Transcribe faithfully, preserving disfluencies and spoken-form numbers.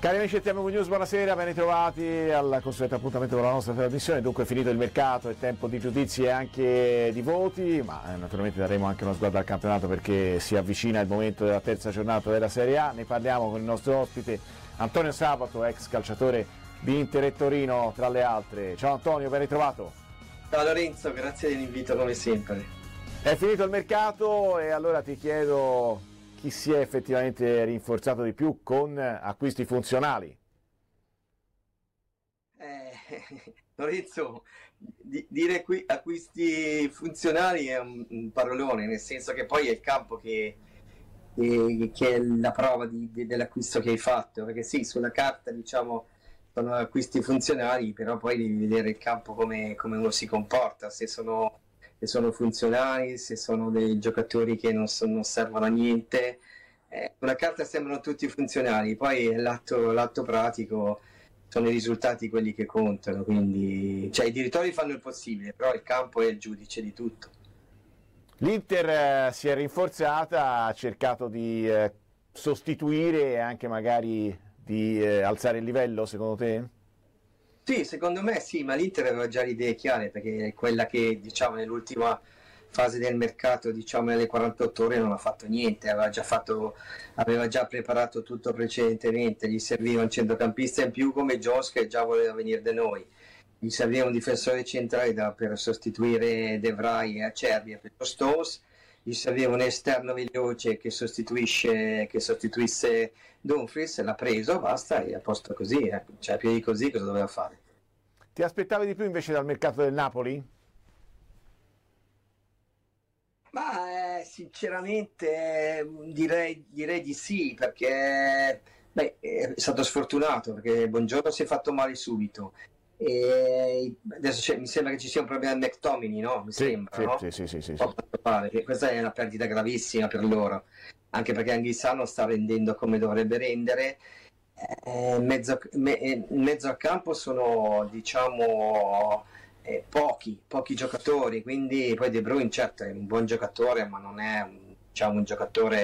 Cari amici di T M V News, buonasera, ben ritrovati al consueto appuntamento con la nostra trasmissione. Dunque è finito il mercato, è tempo di giudizi e anche di voti, ma eh, naturalmente daremo anche uno sguardo al campionato perché si avvicina il momento della terza giornata della Serie A. Ne parliamo con il nostro ospite Antonio Sabato, ex calciatore di Inter e Torino tra le altre. Ciao Antonio, ben ritrovato. Ciao Lorenzo, grazie dell'invito come sempre. È finito il mercato e allora ti chiedo chi si è effettivamente rinforzato di più con acquisti funzionali. Eh, Lorenzo, di, dire qui, acquisti funzionali è un, un parolone, nel senso che poi è il campo che, che, che è la prova di, di, dell'acquisto che hai fatto, perché sì, sulla carta diciamo sono acquisti funzionali, però poi devi vedere il campo come, come uno si comporta, se sono, se sono funzionali, se sono dei giocatori che non, so, non servono a niente. Eh, sulla carta sembrano tutti funzionali, poi l'atto, l'atto pratico sono i risultati quelli che contano, quindi cioè, i direttori fanno il possibile, però il campo è il giudice di tutto. L'Inter eh, si è rinforzata, ha cercato di eh, sostituire e anche magari di eh, alzare il livello, secondo te? Sì, secondo me sì, ma l'Inter aveva già le idee chiare, perché è quella che diciamo nell'ultima fase del mercato, diciamo nelle quarantotto ore non ha fatto niente, aveva già, fatto, aveva già preparato tutto precedentemente, gli serviva un centrocampista in più come Jones che già voleva venire da noi, gli serviva un difensore centrale da, per sostituire De Vrij e Acerbi per lo Stones, gli serviva un esterno veloce che sostituisce che sostituisse Dumfries, l'ha preso, basta, e a posto così, eh. Cioè più di così cosa doveva fare? Ti aspettavi di più invece dal mercato del Napoli? Ma eh, sinceramente eh, direi, direi di sì, perché beh, è stato sfortunato, perché Buongiorno si è fatto male subito. E adesso c'è, mi sembra che ci sia un problema di McTominay, no? Mi Sì, sembra, sì, no? sì, sì, sì, sì, Oh, male, che questa è una perdita gravissima per loro, anche perché Anghissà non sta rendendo come dovrebbe rendere. Eh, mezzo, me, in mezzo al campo sono diciamo eh, pochi, pochi giocatori, quindi poi De Bruyne certo è un buon giocatore, ma non è un, diciamo, un giocatore